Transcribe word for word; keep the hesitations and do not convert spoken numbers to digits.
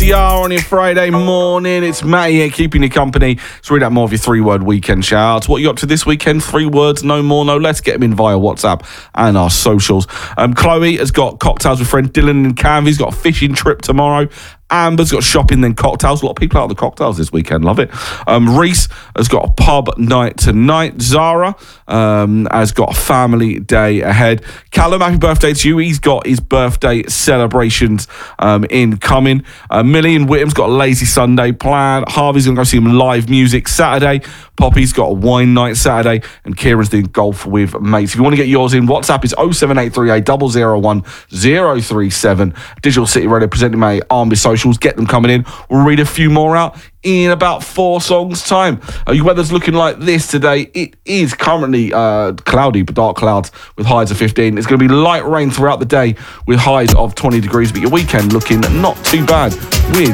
C R on your Friday morning. It's Matty here keeping you company. Let's read out more of your three-word weekend shout-outs. What are you up to this weekend? Three words, no more, no less. Get them in via WhatsApp and our socials. Um, Chloe has got cocktails with friend Dylan and Canvey. He's got a fishing trip tomorrow. Amber's got shopping, then cocktails. A lot of people out on the cocktails this weekend. Love it. Um, Reese has got a pub night tonight. Zara um, has got a family day ahead. Callum, happy birthday to you. He's got his birthday celebrations um, incoming. Uh, Millie and Whittam's got a lazy Sunday planned. Harvey's going to go see him live music Saturday. Poppy's got a wine night Saturday. And Kieran's doing golf with mates. If you want to get yours in, WhatsApp is oh seven eight three eight, zero zero one, zero three seven. Digital City Radio presented by Army Social. Get them coming in. We'll read a few more out in about four songs' time. Uh, your weather's looking like this today. It is currently uh, cloudy, but dark clouds with highs of fifteen. It's going to be light rain throughout the day with highs of twenty degrees, but your weekend looking not too bad with